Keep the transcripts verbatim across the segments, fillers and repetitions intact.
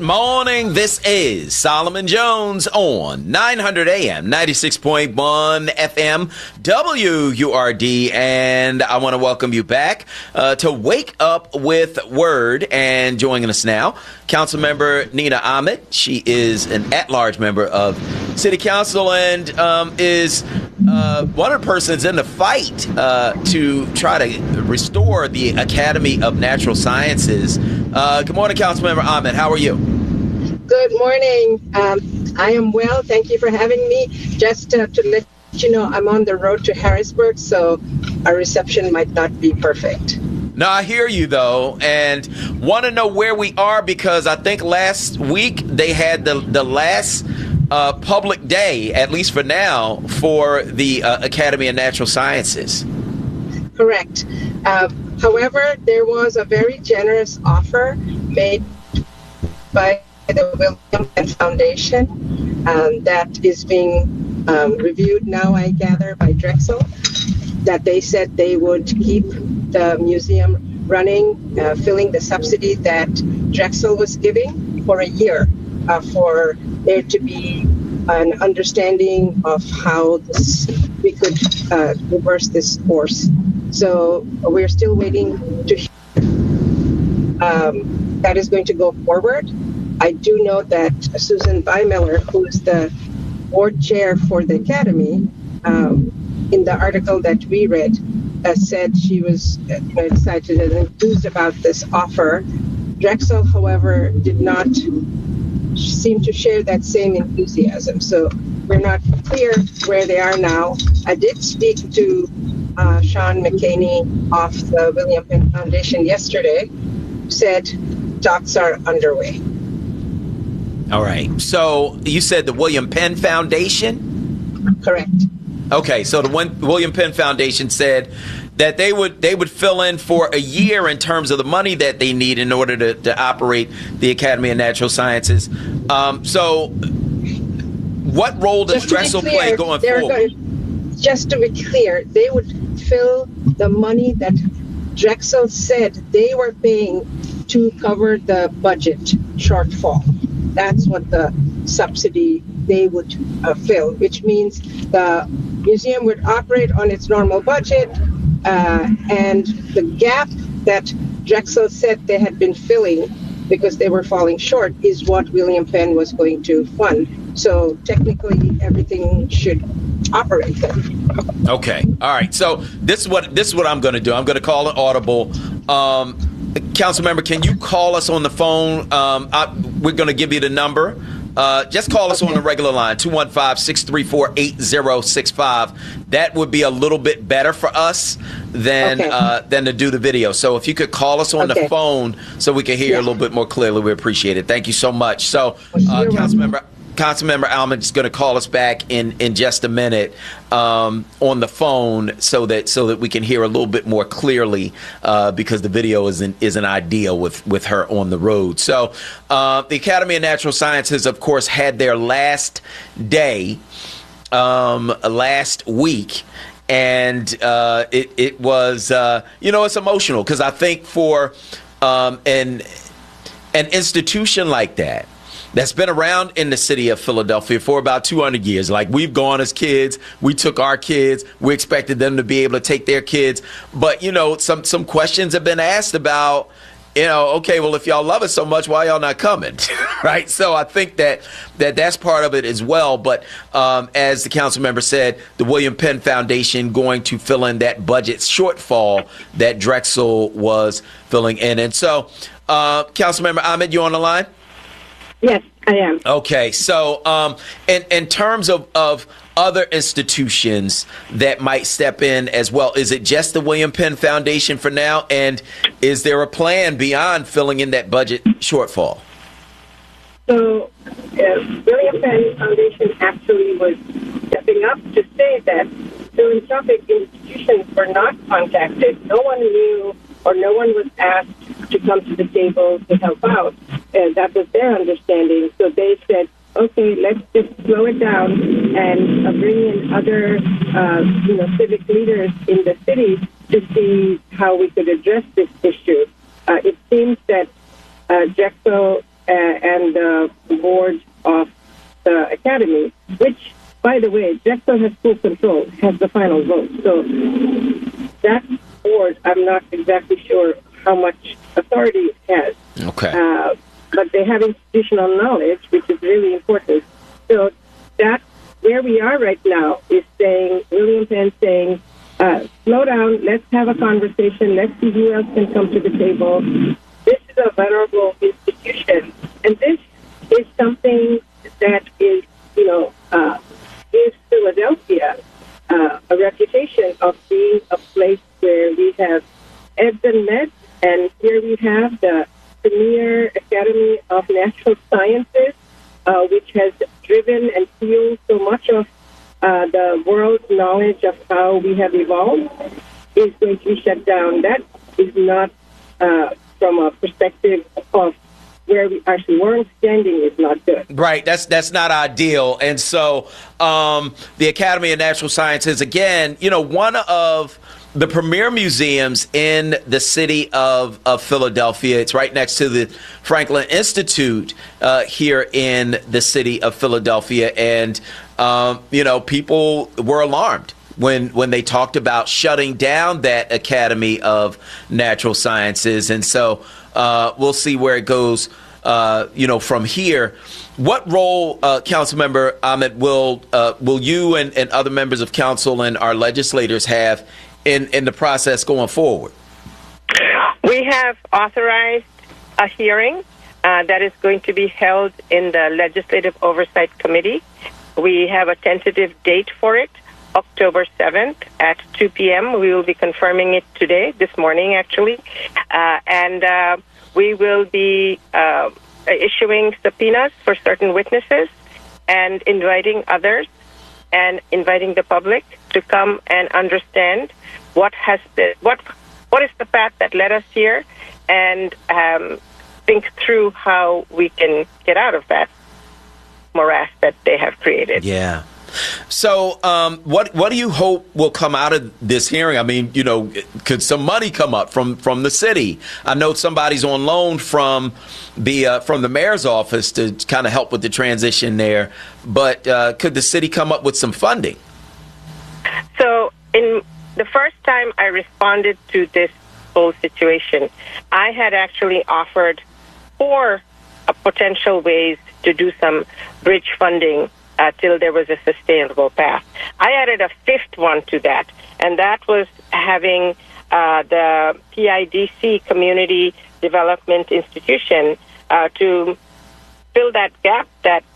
morning. This is Solomon Jones on nine hundred A M, ninety-six point one F M, W U R D. And I want to welcome you back uh, to Wake Up with Word. And joining us now, Councilmember Nina Ahmed. She is an at-large member of City Council and um, is uh, one of the persons in the fight uh, to try to restore the Academy of Natural Sciences. Uh, good morning, Councilmember Ahmed. How are you? Good morning. Um, I am well. Thank you for having me. Just uh, to let you know, I'm on the road to Harrisburg, so our reception might not be perfect. No, I hear you, though, and want to know where we are because I think last week they had the, the last uh, public day, at least for now, for the uh, Academy of Natural Sciences. Correct. Uh, however, there was a very generous offer made by the William Penn Foundation um, that is being um, reviewed now, I gather, by Drexel, that they said they would keep the museum running, uh, filling the subsidy that Drexel was giving for a year uh, for there to be an understanding of how this, we could uh, reverse this course. So we're still waiting to hear um, that is going to go forward. I do know that Susan Weimiller, who is the board chair for the Academy, um, in the article that we read, uh, said she was uh, you know, excited and enthused about this offer. Drexel, however, did not seem to share that same enthusiasm. So we're not clear where they are now. I did speak to uh, Sean McCaney of the William Penn Foundation yesterday, who said talks are underway. All right. So you said the William Penn Foundation? Correct. Okay, so the one, William Penn Foundation said that they would they would fill in for a year in terms of the money that they need in order to, to operate the Academy of Natural Sciences. Um, so what role does Drexel clear, play going forward? Going, just to be clear, they would fill the money that Drexel said they were paying to cover the budget shortfall. That's what the subsidy they would uh, fill, which means the museum would operate on its normal budget, uh, and the gap that Drexel said they had been filling because they were falling short is what William Penn was going to fund. So technically, everything should operate then. Okay, all right. So this is what this is what I'm going to do. I'm going to call an audible. Um, Council member, can you call us on the phone? Um, I, we're going to give you the number. Uh, just call us okay. on the regular line, two one five, six three four, eight zero six five. That would be a little bit better for us than okay. uh, than to do the video. So if you could call us on okay. the phone so we can hear yeah. a little bit more clearly, we appreciate it. Thank you so much. So, uh, Council member. Councilmember Almond is going to call us back in, in just a minute um, on the phone so that so that we can hear a little bit more clearly uh, because the video isn't isn't ideal with, with her on the road. So uh, the Academy of Natural Sciences, of course, had their last day um, last week. And uh, it, it was, uh, you know, it's emotional because I think for um, an an institution like that, that's been around in the city of Philadelphia for about two hundred years. Like, we've gone as kids. We took our kids. We expected them to be able to take their kids. But, you know, some some questions have been asked about, you know, okay, well, if y'all love it so much, why y'all not coming? Right? So I think that, that that's part of it as well. But um, as the council member said, the William Penn Foundation going to fill in that budget shortfall that Drexel was filling in. And so, uh, Councilmember Ahmed, you on the line? Yes, I am. Okay, so um, in, in terms of, of other institutions that might step in as well, is it just the William Penn Foundation for now? And is there a plan beyond filling in that budget shortfall? So uh, William Penn Foundation actually was stepping up to say that philanthropic institutions were not contacted. No one knew or no one was asked to come to the table to help out. And that was their understanding. So they said, okay, let's just slow it down and uh, bring in other, uh, you know, civic leaders in the city to see how we could address this issue. Uh, it seems that uh, Drexel uh, and the Academy, which, by the way, Drexel has full control, has the final vote. So that board, I'm not exactly sure how much authority it has. Okay. Uh, but they have institutional knowledge, which is really important. So that where we are right now is saying, William Penn saying, uh, slow down, let's have a conversation, let's see who else can come to the table. This is a venerable institution, and this is something that is, you know, uh, gives Philadelphia uh, a reputation of being a place where we have Eds and Meds, and here we have the premier Academy of Natural Sciences, uh, which has driven and fueled so much of uh, the world's knowledge of how we have evolved, is going to be shut down. That is not uh, from a perspective of where we actually weren't standing is not good. Right. That's that's not ideal. And so um, the Academy of Natural Sciences, again, you know, one of the premier museums in the city of, of Philadelphia. It's right next to the Franklin Institute uh, here in the city of Philadelphia. And, um, you know, people were alarmed when when they talked about shutting down that Academy of Natural Sciences. And so uh, we'll see where it goes, uh, you know, from here. What role, uh, Councilmember Ahmed, will uh, will you and, and other members of council and our legislators have in, in the process going forward? We have authorized a hearing uh, that is going to be held in the Legislative Oversight Committee. We have a tentative date for it, October seventh at two p.m. We will be confirming it today, this morning actually, uh, and uh, we will be uh, issuing subpoenas for certain witnesses and inviting others and inviting the public to come and understand what has the, what what is the path that led us here, and um, think through how we can get out of that morass that they have created. Yeah. So um, what what do you hope will come out of this hearing? I mean, you know, could some money come up from, from the city? I know somebody's on loan from the uh, from the mayor's office to kind of help with the transition there, but uh, could the city come up with some funding? So in the first time I responded to this whole situation, I had actually offered four uh, potential ways to do some bridge funding Uh, till there was a sustainable path. I added a fifth one to that, and that was having uh, the P I D C, Community Development Institution, uh, to fill that gap that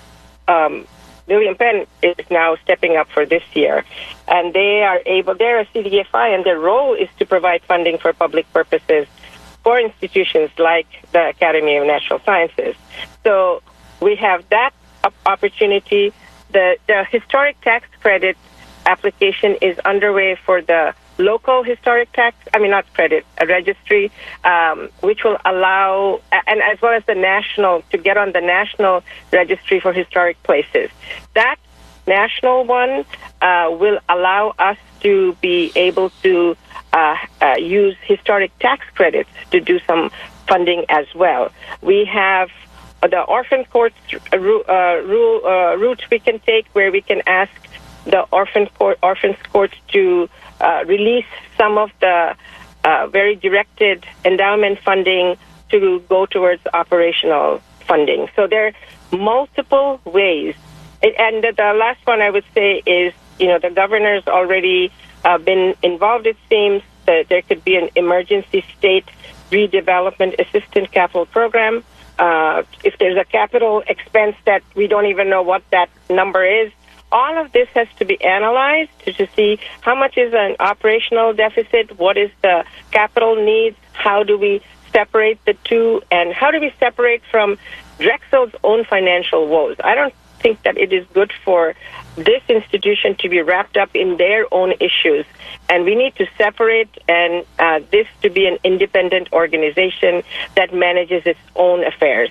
um, William Penn is now stepping up for this year. And they are able, they're a C D F I, and their role is to provide funding for public purposes for institutions like the Academy of Natural Sciences. So we have that opportunity. The, the historic tax credit application is underway for the local historic tax, I mean, not credit, a registry, um, which will allow, and as well as the national, to get on the national registry for historic places. That national one uh, will allow us to be able to uh, uh, use historic tax credits to do some funding as well. We have the orphan courts uh, rule uh, route we can take, where we can ask the orphan court, orphans courts to uh, release some of the uh, very directed endowment funding to go towards operational funding. So there are multiple ways. And the last one I would say is, you know, the governor's already uh, been involved, it seems, that there could be an emergency state redevelopment assistance capital program. Uh, if there's a capital expense that we don't even know what that number is, all of this has to be analyzed to, to see how much is an operational deficit, what is the capital needs, how do we separate the two, and how do we separate from Drexel's own financial woes. I don't think that it is good for this institution to be wrapped up in their own issues, and we need to separate and uh, this to be an independent organization that manages its own affairs.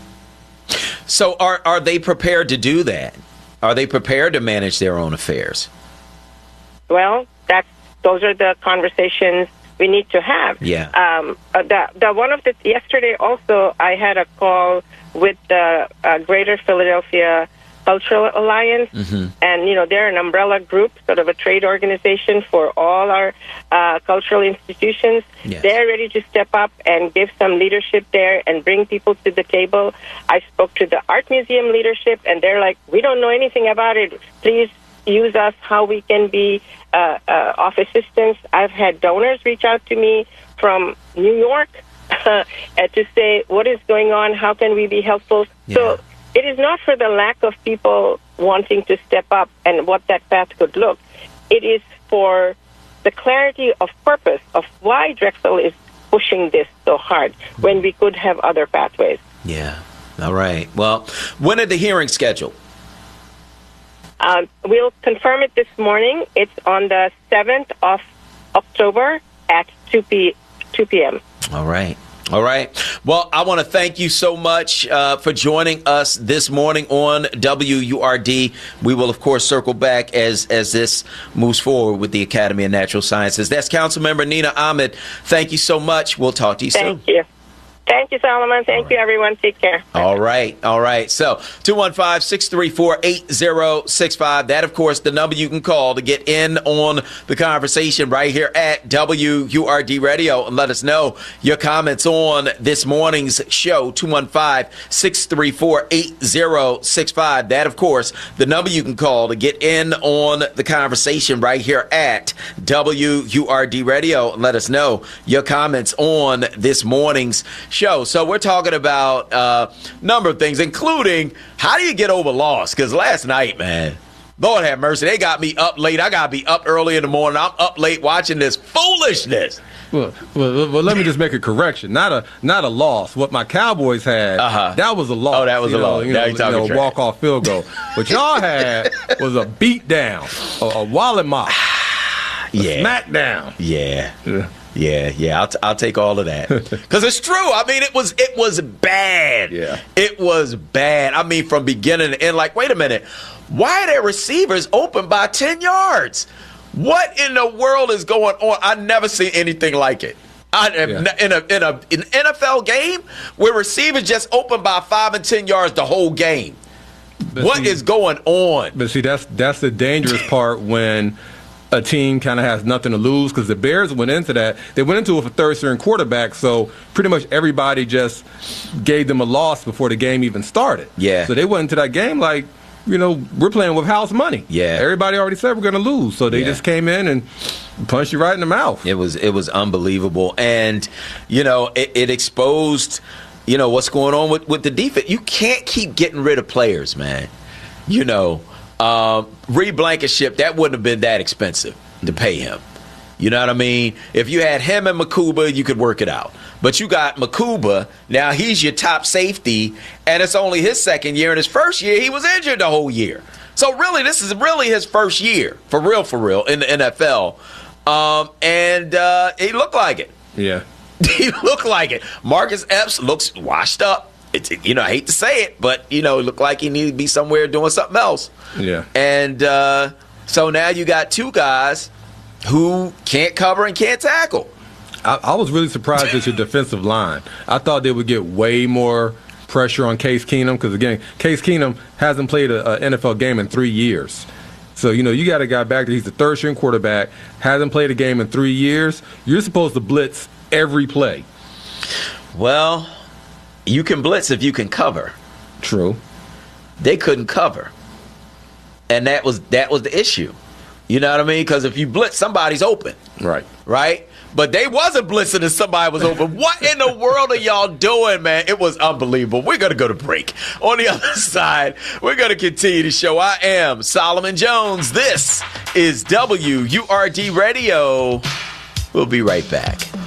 So are are they prepared to do that? Are they prepared to manage their own affairs? Well, that's those are the conversations we need to have. Yeah. Um, the the one of the yesterday also I had a call with the uh, Greater Philadelphia Cultural Alliance, Mm-hmm. and you know they're an umbrella group, sort of a trade organization for all our uh, cultural institutions. Yes. They're ready to step up and give some leadership there and bring people to the table. I spoke to the art museum leadership, and they're like, "We don't know anything about it. Please use us how we can be uh, uh, of assistance." I've had donors reach out to me from New York uh, to say, what is going on? How can we be helpful? Yeah. So it is not for the lack of people wanting to step up and what that path could look. It is for the clarity of purpose of why Drexel is pushing this so hard when we could have other pathways. Yeah. All right. Well, when are the hearings scheduled? Um, we'll confirm it this morning. It's on the seventh of October at two p.m. All right. All right. Well, I want to thank you so much uh, for joining us this morning on W U R D. We will, of course, circle back as as this moves forward with the Academy of Natural Sciences. That's Councilmember Nina Ahmed. Thank you so much. We'll talk to you soon. Thank you. Thank you, Solomon. Thank you, everyone. Take care. All right. All right. So two one five, six three four, eight zero six five. That, of course, the number you can call to get in on the conversation right here at W U R D Radio and let us know your comments on this morning's show. two one five, six three four, eight zero six five. That, of course, the number you can call to get in on the conversation right here at W U R D Radio and let us know your comments on this morning's show. Show. So we're talking about a uh, number of things, including how do you get over loss? Because last night, man, Lord have mercy, they got me up late. I got to be up early in the morning. I'm up late watching this foolishness. Well, well, well, let me just make a correction. Not a not a loss. What my Cowboys had, Uh-huh. that was a loss. Oh, that was you a know, loss. You Now know, you're talking you know, trash. walk-off field goal. What y'all had was a beat down, a, a wallet mop, a Yeah. smackdown. Yeah. Yeah. Yeah, yeah, I'll, t- I'll take all of that because it's true. I mean, it was it was bad. Yeah, it was bad. I mean, from beginning to end. Like, wait a minute, why are their receivers open by ten yards? What in the world is going on? I never seen anything like it. I, Yeah. in, a, in a in an N F L game where receivers just open by five and ten yards the whole game. But What is see- going on? But see, that's that's the dangerous part when a team kind of has nothing to lose, because the Bears went into that. They went into it with a third-string quarterback, so pretty much everybody just gave them a loss before the game even started. Yeah. So they went into that game like, you know, we're playing with house money. Yeah. Everybody already said we're going to lose, so they Yeah. just came in and punched you right in the mouth. It was it was unbelievable, and you know it, it exposed you know what's going on with, with the defense. You can't keep getting rid of players, man. You know, um, Reed Blankenship, that wouldn't have been that expensive to pay him. You know what I mean? If you had him and Makuba, you could work it out. But you got Makuba, now he's your top safety, and it's only his second year. In his first year, he was injured the whole year. So really, this is really his first year, for real, for real, in the N F L. Um, and uh, he looked like it. Yeah. He looked like it. Marcus Epps looks washed up. It's, you know, I hate to say it, but, you know, it looked like he needed to be somewhere doing something else. Yeah. And uh, so now you got two guys who can't cover and can't tackle. I, I was really surprised at your defensive line. I thought they would get way more pressure on Case Keenum because, again, Case Keenum hasn't played an N F L game in three years. So, you know, you got a guy back there. He's the third-string quarterback, hasn't played a game in three years. You're supposed to blitz every play. Well, you can blitz if you can cover. True. They couldn't cover. And that was that was the issue. You know what I mean? Because if you blitz, somebody's open. Right. Right? But they wasn't blitzing and somebody was open. What in the world are y'all doing, man? It was unbelievable. We're going to go to break. On the other side, we're going to continue the show. I am Solomon Jones. This is W U R D Radio. We'll be right back.